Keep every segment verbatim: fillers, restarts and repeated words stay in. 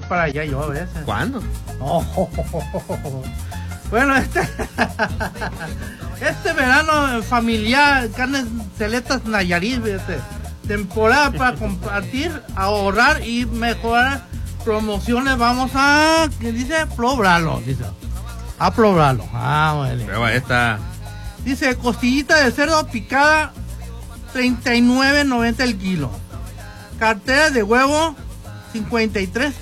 para allá yo a veces. ¿Cuándo? Oh, oh, oh, oh, oh. Bueno, este este verano familiar, carnes selectas Nayarit, fíjate, temporada para compartir, ahorrar y mejorar promociones. Vamos a, ¿qué dice? Probarlo, dice. A probarlo. Ah, bueno. Prueba esta. Dice, costillita de cerdo picada, treinta y nueve noventa el kilo. Cartera de huevo, cincuenta y tres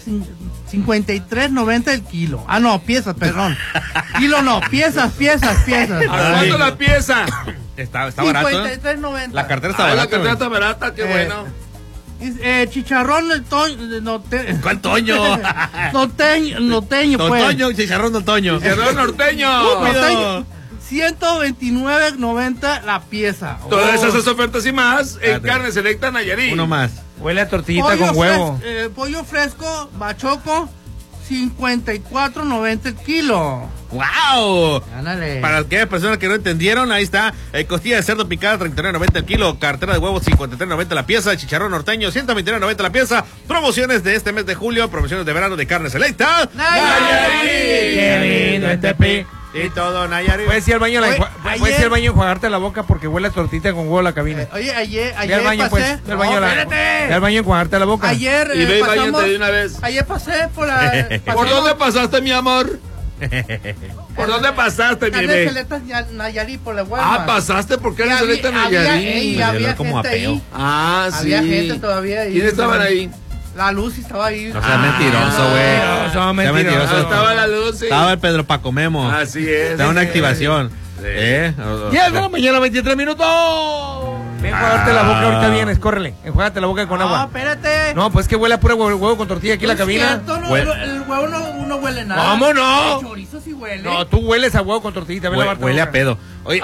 noventa el kilo. Ah, no, piezas, perdón. Kilo no, piezas, piezas, piezas. ¿A cuánto la pieza? Está, está barato. cincuenta y tres noventa. La cartera está Ah, barata. la cartera está barata, qué Eh, bueno. Eh, chicharrón del Toño. No te... ¿Cuál Toño? Norteño, norteño, Don pues. Toño, chicharrón Don Toño. Chicharrón norteño. Norteño, ciento veintinueve noventa la pieza. Todas Oh. esas ofertas y más en Espérate. Carne Selecta Nayarit. Uno más. Huele a tortillita Pollo con huevo. fres- eh, pollo fresco, bachoco, cincuenta y cuatro noventa el kilo. ¡Wow! Ándale. Para aquellas personas que no entendieron, ahí está. Eh, costilla de cerdo picada, treinta y nueve noventa el kilo. Cartera de huevo, cincuenta y tres noventa la pieza. Chicharrón norteño, ciento veintinueve noventa la pieza. Promociones de este mes de julio. Promociones de verano de Carne Selecta. Nayarit. Qué lindo este pi. Y todo Nayarit. Puedes ir al baño, a la- Oye, puedes ayer- ir al baño y enjuagarte la boca porque huele a tortita con huevo la cabina. Eh, Oye, ayer, Ve al ayer baño, pasé. pues. Ve al baño, No, la- espérate. ve al baño y enjuagarte la boca. Ayer Y eh, ve y pasamos- bañate de una vez. Ayer pasé por la. ¿Por pasamos dónde pasaste, mi amor? ¿Por dónde pasaste, mi Carnes bebé? Selectas Ya- Nayarit por la Walmart. Ah, pasaste por Y Carne había- Selecta había- Nayarit. ey, Me había dio como gente apeo. ahí. Ah, sí. Había gente todavía ahí. ¿Quiénes estaban ahí? La Luz estaba ahí. No seas mentiroso, güey. no, son Sea mentirosos. Ah, estaba la luz, sí. Estaba el Pedro Paco Memo. Así es. Está una activación. Sí. ¿Eh? diez de la mañana, veintitrés minutos. Ven, enjuagarte la boca ahorita vienes, córrele. Enjuágate la boca con No, agua. espérate. No, pues que huele a pura huevo, huevo con tortilla aquí en la Es cabina. cierto, no, Huele- el, el huevo no, no huele nada. ¿Cómo no? El chorizo sí huele. No, tú hueles a huevo con tortillita. Ve a Hue- lavarte la Huele a boca. pedo. Oye,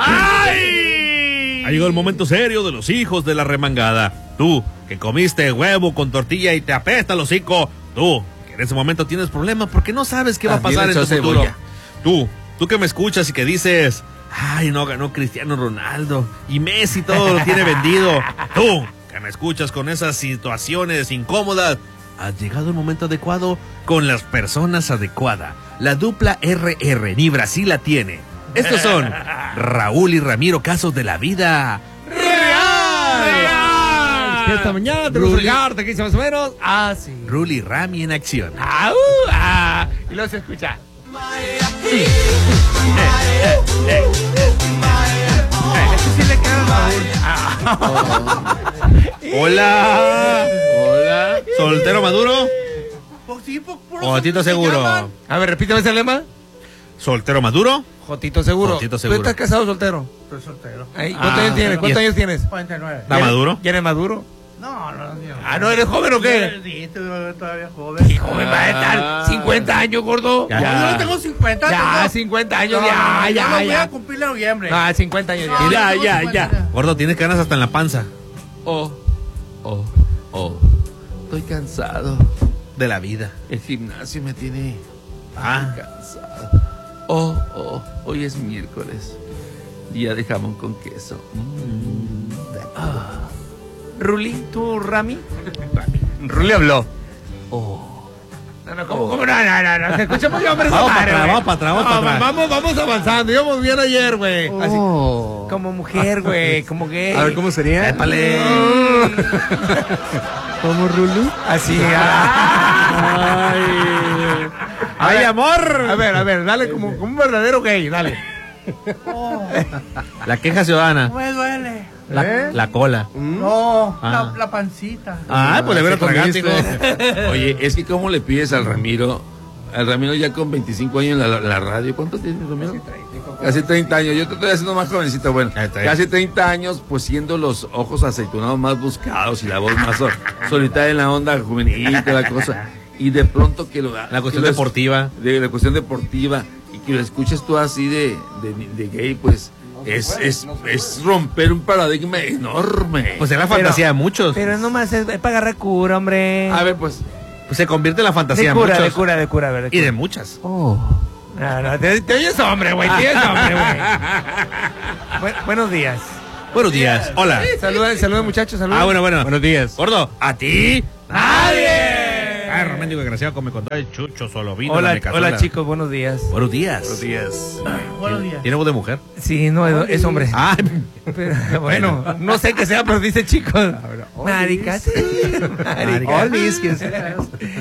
¡Ay! ha llegado el momento serio de los hijos de la remangada. Tú, que comiste huevo con tortilla y te apesta el hocico. Tú, que en ese momento tienes problemas porque no sabes qué va a También pasar en tu echó futuro. cebolla. Tú, tú que me escuchas y que dices, ay, no ganó Cristiano Ronaldo y Messi todo lo tiene vendido. Tú, que me escuchas con esas situaciones incómodas. Has llegado el momento adecuado con las personas adecuadas. La dupla R R, ni Brasil la tiene. Estos son Raúl y Ramiro, casos de la vida real. Esta mañana tenemos Ruli. el carta que dice más o menos. Ah, sí. Ruli y Rami en acción. Ah, uh, ah. Y luego se escucha. Ese sí le queda al Raúl. Hola. Hola. ¿Soltero maduro? Pues sí, pues, puros Jotito hombres se seguro. llaman. A ver, repíteme ese lema. ¿Soltero maduro? Jotito seguro. Jotito seguro. ¿Tú estás casado o soltero? Estoy soltero. Ahí, ¿Cuántos Ah, años tienes? ¿Cuántos y es- años tienes? cuarenta y nueve. ¿Está ¿Ya eres- maduro? ¿Ya eres maduro? No, no, no. Ah, ¿no eres joven o qué? Sí, estoy todavía joven. ¿Qué joven va a estar? Ah. cincuenta años, gordo. Ya. No, yo no tengo cincuenta. Ya, tengo- cincuenta años, No, ya, no, no, ya, yo lo voy ya. a cumplir en noviembre. Ah, cincuenta años No, ya. Ya, yo tengo ya, cincuenta ya. Gordo, tienes ganas hasta en la panza. Oh, oh, oh. Estoy cansado. De la vida. El gimnasio me tiene Ah. cansado. Oh, oh, hoy es miércoles. Día de jamón con queso. Mm. Ah. Ruli, ¿tú, Rami? Ruli habló. No, no, ¿cómo, cómo? No, no, no, no. Se escucha muy hombre esa Vamos para madre, atrás, güey. vamos para atrás, vamos No, para atrás. Vamos, vamos avanzando. Íbamos bien ayer, güey. Así, Oh. como mujer, güey, como gay. A ver, ¿cómo sería? Épale. ¿Cómo, Ruli? Así. ah. Ay. A Ay, ver, amor. A ver, a ver, dale como, como un verdadero gay, dale. Oh, La queja ciudadana. me duele. La, ¿Eh? la cola. No, Ah. la, la pancita. Ah, pues de ver ¿qué tragaste, comiste? Oye, es que ¿cómo le pides al Ramiro? Al Ramiro ya con veinticinco años en la, la radio. ¿Cuánto tiene, Ramiro? Casi treinta años. Yo te estoy haciendo más jovencito. Bueno, Ahí está bien. casi treinta años, pues siendo los ojos aceitunados más buscados y la voz más sol- solitaria en la onda juvenil, toda la cosa. Y de pronto que lo La cuestión que lo- deportiva. De la cuestión deportiva. Y que lo escuches tú así de, de, de gay, pues es, es, es romper un paradigma enorme. Pues es la Pero- fantasía de muchos. Pero nomás es, es para agarrar cura, hombre. A ver, pues. Pues se convierte en la fantasía de de, cura, muchos. de cura, de cura, a ver. de Y de cura. muchas. No, no, te, te oyes hombre, güey, te oyes hombre, güey. Bu- buenos días. Buenos días. Hola. Saluden, saluden muchachos, saluden. Ah, bueno, bueno. Buenos días. Gordo, ¿a ti? ¡Nadie! perro, mendigo desgraciado, come con todo el chucho, solo vino. Hola, la mecazuela. hola chicos, buenos días. Buenos días. Buenos días. Buenos días. ¿Tiene voz de mujer? Sí, no, es, es hombre. Ah, Pero, bueno, no sé qué sea, pero dice chicos. Marica, sí. Marica. Olis, ¿quién será?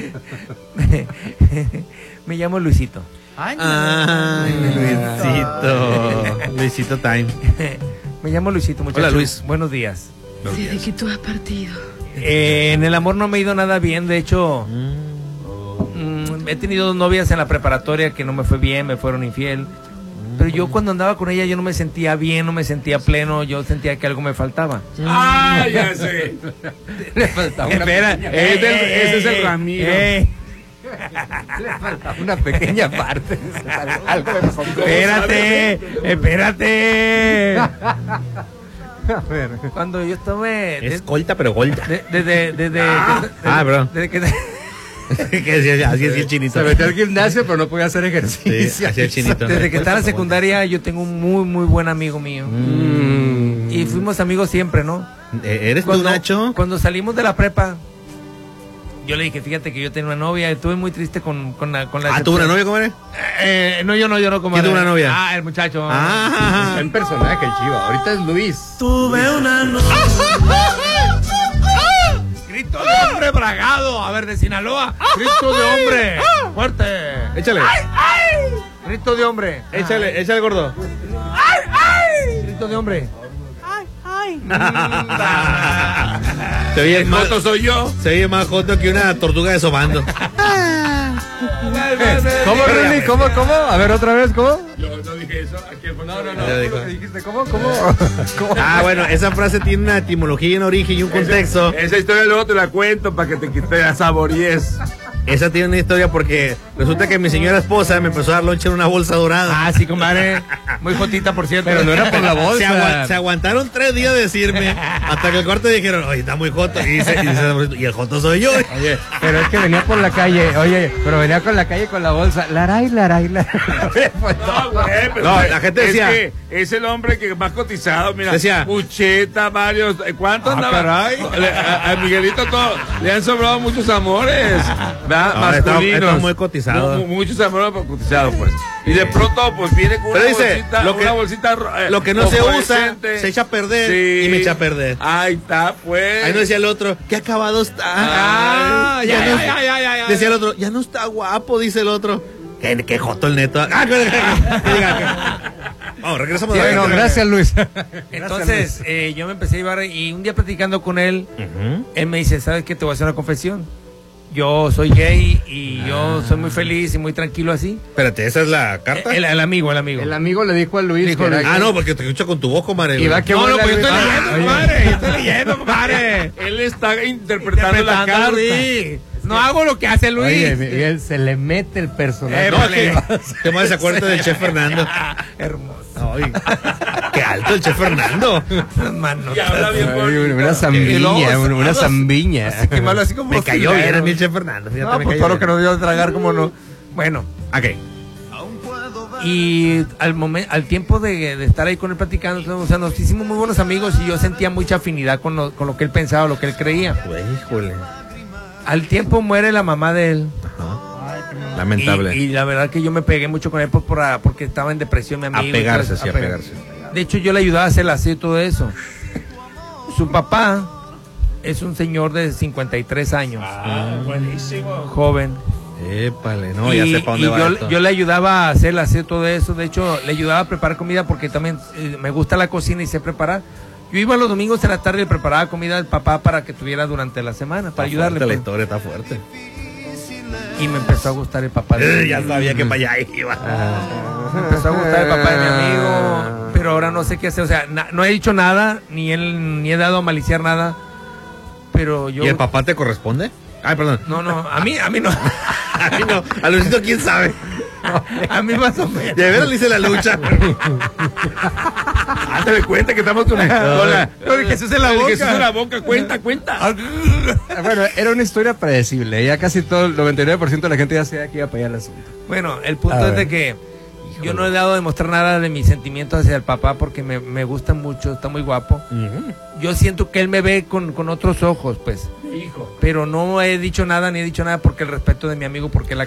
Me llamo Luisito. Ay, no. ay, Luisito. Luisito Time. Me llamo Luisito, muchachos. Hola, Luis. Buenos días. Desde que tú has partido. Eh, en el amor no me ha ido nada bien, de hecho. Mm, he tenido dos novias en la preparatoria que no me fue bien, me fueron infiel. Pero yo cuando andaba con ella yo no me sentía bien, no me sentía pleno, yo sentía que algo me faltaba. ¡Ah, ya sé! Le faltaba una Espera, pequeña, eh, es del- ese es el Ramiro. eh, le faltaba una pequeña parte. Algo me pasó. espérate, espérate. A ver. Cuando yo estuve Es colta, pero golda. de- desde desde Ah, bro. desde que Que así, así es el chinito. Se metió al gimnasio, pero no podía hacer Sí, ejercicio. así el chinito. desde que estaba en la secundaria yo tengo un muy muy buen amigo mío. Mm. Y fuimos amigos siempre, ¿no? Eh, ¿Eres tú, Cuando, Nacho? cuando salimos de la prepa, yo le dije, fíjate que yo tenía una novia, estuve muy triste con, con la... Con la Ah, ¿tuvo una novia, comadre? Eh, no, yo no, yo no, como... ¿Quién tuvo una novia? Ah, el muchacho. Ah, Está en personaje el chivo. Ahorita es Luis. Tuve una novia. Grito de hombre bragado. A ver, de Sinaloa. Grito de hombre. Fuerte. échale. Grito de hombre. Échale, échale, gordo. Grito de hombre. Se oye más, Joto soy yo. se oye más joto que una tortuga de sobando. ¿Cómo, Remy? ¿Cómo, cómo? A ver, otra vez, ¿cómo? Yo no dije eso. Aquí el No, no, Ya no. dijo. ¿Lo que dijiste? ¿Cómo? ¿Cómo? ¿Cómo? Ah, bueno, esa frase tiene una etimología y un origen y un contexto. Esa historia luego te la cuento para que te quite la saboríes. Esa tiene una historia porque resulta que mi señora esposa me empezó a dar lonche en una bolsa dorada. Ah, sí, compadre. Muy jotita, por cierto. Pero no era por la Se, bolsa. agua- se aguantaron tres días de decirme hasta que el cuarto dijeron, oye, está muy joto. Y, dice, y, dice, y el joto soy yo. Oye, pero es que venía por la calle. Oye, pero venía con la calle con la bolsa. Laray, laray, laray. No, güey, pero No, es- la gente es decía- que es el hombre que más cotizado, mira. Decía- Pucheta, varios. ¿Cuánto Ah, andaba? caray. Le- a, a Miguelito todo, le han sobrado muchos amores. ¿Verdad? No, está- Masculinos. está muy cotizado. Mu- mu- muchos amores cotizados, pues. Y de pronto, pues viene con Pero una dice, bolsita. lo que- una bolsita ro- eh, Lo que no se usa, fosforescente. se echa a perder Sí. y me echa a perder. Ahí está, pues. Ahí no decía el otro, qué acabado está. Ah, ya, ya, no- ya, ya, ya, ya, ya. Decía el otro, ya no está guapo, dice el otro. Qué, qué joto el neto. Ah, que- que- que diga que- Vamos, regresamos a la Bueno, gente. gracias, Luis. Entonces, eh, yo me empecé a llevar y un día platicando con él, Ujú. él me dice, ¿sabes qué? Te voy a hacer una confesión. Yo soy gay y yo soy muy feliz y muy tranquilo así. Espérate, ¿esa es la carta? El, el amigo, el amigo. El amigo le dijo a Luis. Dijo que era Luis. Ah, gay. no, porque te escucho con tu voz, comadre. Y va que No, no, huele a pues yo estoy Luis. leyendo, Ah, oye. compadre. Yo estoy leyendo, compadre. Él está interpretando, la Interpretando a carta. Luis. No hago lo que hace Luis. Oye, Miguel, se le mete el personaje. Eh, No, vale. es que te más acuerdas del chef Fernando. Hermoso. Ay, qué alto el chef Fernando. Mano. Y habla bien Ay, bonito. una Y zambiña, luego, una, una hablas- zambiña. Así que malo, así como Me cayó filero. bien a mí el chef Fernando. Fíjate, No, me pues cayó todo lo bien. que nos dio a tragar, como no. Bueno, Ok. y al momento, al tiempo de, de estar ahí con él platicando, o sea, nos hicimos muy buenos amigos y yo sentía mucha afinidad con lo, con lo que él pensaba, lo que él creía. Güey, híjole. Al tiempo muere la mamá de él. Lamentable. Y, y la verdad que yo me pegué mucho con él por, por- porque estaba en depresión, mi amigo. A pegarse, entonces, sí, a pegarse. De hecho, yo le ayudaba a hacer el aseo y todo eso. Su papá es un señor de cincuenta y tres años. buenísimo. Joven. Épale, no, y, ya sé para dónde y va yo, esto. yo le ayudaba a hacer el aseo, todo eso. De hecho, le ayudaba a preparar comida porque también eh, me gusta la cocina y sé preparar. Yo iba los domingos en la tarde y le preparaba comida al papá para que tuviera durante la semana, para Está ayudarle. fuerte, la pues. historia está fuerte. Y me empezó a gustar el papá de Eh, ya sabía que para allá iba. Me empezó a gustar el papá de mi amigo, pero ahora no sé qué hacer. O sea, na- no he dicho nada, ni él, ni he dado a maliciar nada. Pero yo. ¿Y el papá te corresponde? Ay, perdón. No, no, a mí, a mí no. A mí no. A Luisito, quién sabe. A mí más o menos. De veras le hice la lucha. Ándale, cuenta que estamos con, con la. No, el Jesús en la el boca. Jesús en la boca, cuenta, cuenta. Bueno, era una historia predecible. Ya casi todo, el noventa y nueve por ciento de la gente ya sabía que iba para allá el asunto. Bueno, el punto A es de ver. que yo no he dado a demostrar nada de mis sentimientos hacia el papá porque me, me gusta mucho, está muy guapo. Yo siento que él me ve con, con otros ojos, pues. Y Pero no he dicho nada, ni he dicho nada porque el respeto de mi amigo, porque la